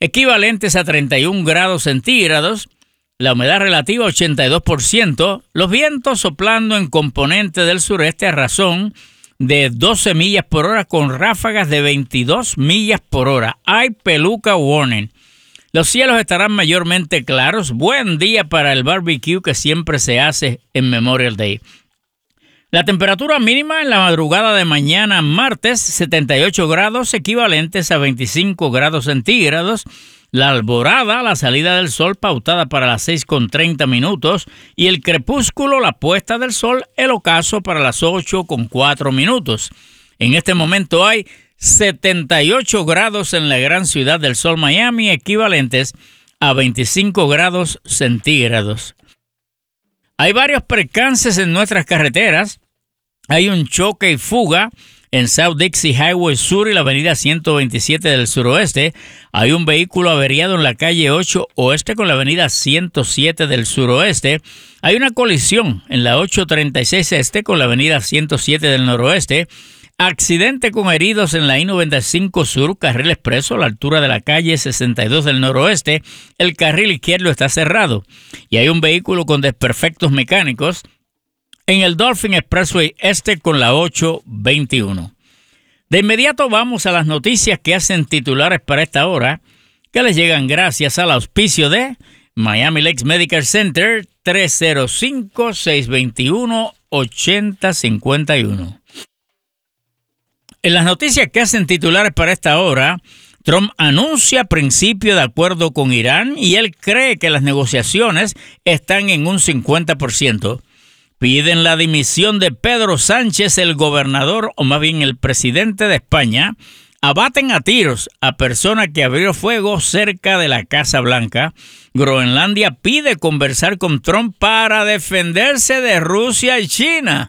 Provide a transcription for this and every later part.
equivalentes a 31 grados centígrados, la humedad relativa 82%, los vientos soplando en componente del sureste a razón de 12 millas por hora con ráfagas de 22 millas por hora. Hay peluca warning. Los cielos estarán mayormente claros. Buen día para el barbecue que siempre se hace en Memorial Day. La temperatura mínima en la madrugada de mañana martes, 78 grados, equivalentes a 25 grados centígrados. La alborada, la salida del sol pautada para las 6:30 y el crepúsculo, la puesta del sol, el ocaso para las 8:04. En este momento hay 78 grados en la gran ciudad del sol Miami, equivalentes a 25 grados centígrados. Hay varios percances en nuestras carreteras. Hay un choque y fuga en South Dixie Highway Sur y la avenida 127 del suroeste. Hay un vehículo averiado en la calle 8 oeste con la avenida 107 del suroeste. Hay una colisión en la 836 este con la avenida 107 del noroeste. Accidente con heridos en la I-95 Sur, carril expreso a la altura de la calle 62 del noroeste. El carril izquierdo está cerrado. Y hay un vehículo con desperfectos mecánicos en el Dolphin Expressway Este con la 821. De inmediato vamos a las noticias que hacen titulares para esta hora, que les llegan gracias al auspicio de Miami Lakes Medical Center, 305-621-8051. En las noticias que hacen titulares para esta hora, Trump anuncia principio de acuerdo con Irán y él cree que las negociaciones están en un 50%. Piden la dimisión de Pedro Sánchez, el gobernador, o más bien el presidente de España. Abaten a tiros a persona que abrió fuego cerca de la Casa Blanca. Groenlandia pide conversar con Trump para defenderse de Rusia y China.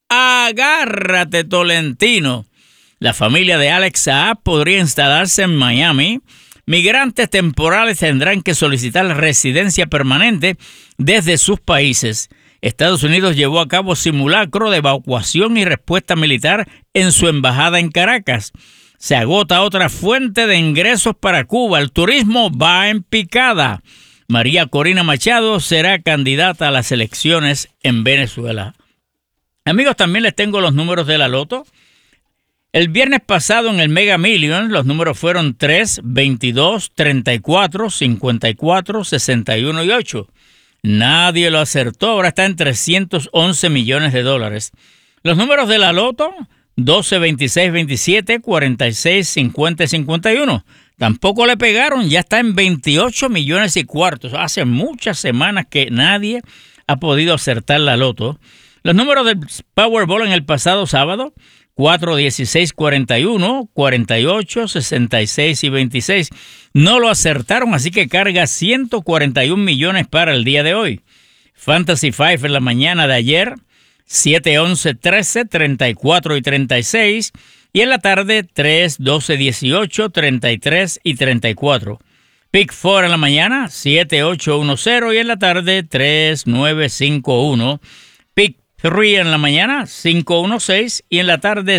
Agárrate, Tolentino. La familia de Alex Saab podría instalarse en Miami. Migrantes temporales tendrán que solicitar residencia permanente desde sus países. Estados Unidos llevó a cabo simulacro de evacuación y respuesta militar en su embajada en Caracas. Se agota otra fuente de ingresos para Cuba. El turismo va en picada. María Corina Machado será candidata a las elecciones en Venezuela. Amigos, también les tengo los números de la loto. El viernes pasado en el Mega Millions los números fueron 3, 22, 34, 54, 61 y 8. Nadie lo acertó, ahora está en $311 millones. Los números de la loto, 12, 26, 27, 46, 50 y 51. Tampoco le pegaron, ya está en 28 millones y cuartos. Hace muchas semanas que nadie ha podido acertar la loto. Los números del Powerball en el pasado sábado, 4, 16, 41, 48, 66 y 26. No lo acertaron, así que carga 141 millones para el día de hoy. Fantasy 5 en la mañana de ayer, 7, 11, 13, 34 y 36. Y en la tarde, 3, 12, 18, 33 y 34. Pick 4 en la mañana, 7, 8, 1, 0. Y en la tarde, 3, 9, 5, 1. Pick 3 en la mañana, 516 y en la tarde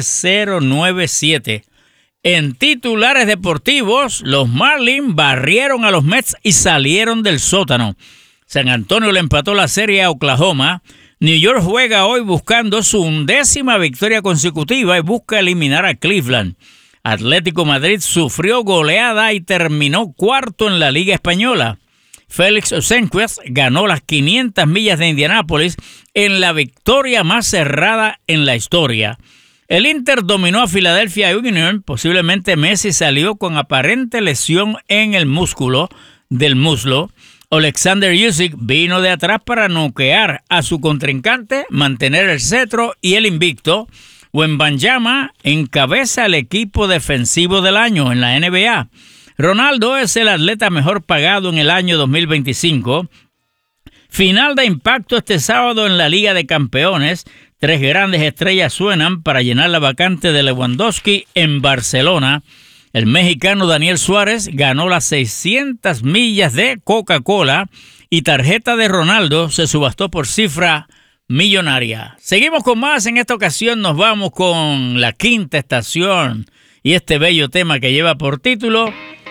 097. En titulares deportivos, los Marlins barrieron a los Mets y salieron del sótano. San Antonio le empató la serie a Oklahoma. New York juega hoy buscando su 11ª victoria consecutiva y busca eliminar a Cleveland. Atlético Madrid sufrió goleada y terminó cuarto en la Liga Española. Félix Osenquez ganó las 500 millas de Indianápolis en la victoria más cerrada en la historia. El Inter dominó a Philadelphia Union. Posiblemente Messi salió con aparente lesión en el músculo del muslo. Alexander Usyk vino de atrás para noquear a su contrincante, mantener el cetro y el invicto. Wembanyama encabeza el equipo defensivo del año en la NBA. Ronaldo es el atleta mejor pagado en el año 2025. Final de impacto este sábado en la Liga de Campeones. 3 grandes estrellas suenan para llenar la vacante de Lewandowski en Barcelona. El mexicano Daniel Suárez ganó las 600 millas de Coca-Cola y tarjeta de Ronaldo se subastó por cifra millonaria. Seguimos con más. En esta ocasión nos vamos con la quinta estación y este bello tema que lleva por título